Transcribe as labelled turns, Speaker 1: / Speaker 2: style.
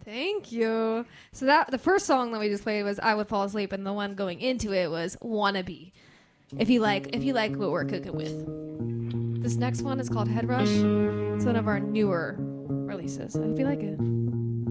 Speaker 1: Thank you. So that the first song that we just played was "I Would Fall Asleep," and the one going into it was "Wannabe." If you like what we're cooking with. This next one is called Head Rush. It's one of our newer releases. I hope you like it.